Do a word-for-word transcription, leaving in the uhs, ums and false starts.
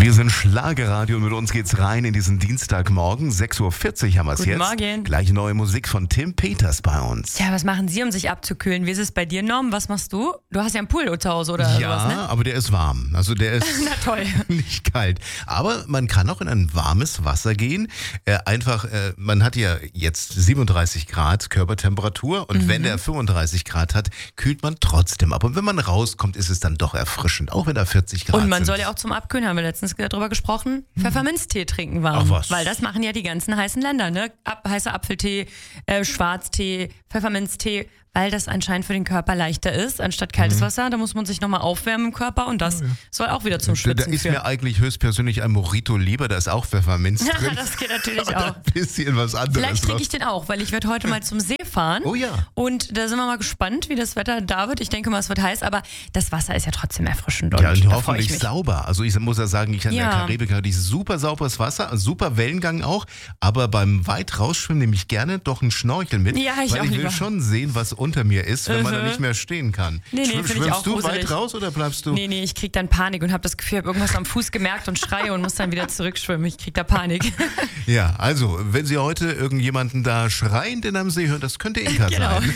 Wir sind Schlagerradio und mit uns geht's rein in diesen Dienstagmorgen. sechs Uhr vierzig haben wir es jetzt. Guten Morgen. Gleich neue Musik von Tim Peters bei uns. Tja, was machen Sie, um sich abzukühlen? Wie ist es bei dir, Norm? Was machst du? Du hast ja einen Pool zu Hause oder ja, sowas, ne? aber der ist warm. Also der ist Na toll. nicht kalt. Aber man kann auch in ein warmes Wasser gehen. Äh, einfach, äh, man hat ja jetzt siebenunddreißig Grad Körpertemperatur und Mhm. wenn der fünfunddreißig Grad hat, kühlt man trotzdem ab. Und wenn man rauskommt, ist es dann doch erfrischend, auch wenn da vierzig Grad Und man sind. soll ja auch zum Abkühlen, haben wir letztens darüber gesprochen, Pfefferminztee trinken warm. Ach was. Weil das machen ja die ganzen heißen Länder, ne? Ab, heißer Apfeltee, äh, Schwarztee, Pfefferminztee, weil das anscheinend für den Körper leichter ist, anstatt kaltes Wasser. Da muss man sich nochmal aufwärmen im Körper und das soll auch wieder zum Da Schwitzen ist führen. mir eigentlich höchstpersönlich ein Mojito lieber, da ist auch Pfefferminz Ja, drin. das geht natürlich Und auch. ein bisschen was anderes. Vielleicht trinke ich drauf. den auch, weil ich werde heute mal zum See fahren. Oh ja. Und da sind wir mal gespannt, wie das Wetter da wird. Ich denke mal, es wird heiß, aber das Wasser ist ja trotzdem erfrischend. Und Ja, und da freue ich hoffentlich mich. sauber. Also ich muss ja sagen, ich an Ja. der Karibik hatte ich super sauberes Wasser, super Wellengang auch, aber beim weit rausschwimmen nehme ich gerne doch einen Schnorchel mit, Ja, ich weil auch ich will lieber. schon sehen, was unter mir ist, wenn man da Mhm. nicht mehr stehen kann. Nee, nee, Schwimm- finde ich Schwimmst auch du gruselig. weit raus oder bleibst du? Nee, nee, ich krieg dann Panik und habe das Gefühl, ich habe irgendwas am Fuß gemerkt und schreie und muss dann wieder zurückschwimmen. Ich krieg da Panik. Ja, also, wenn Sie heute irgendjemanden da schreiend in einem See hören, das könnte Inka Genau. sein.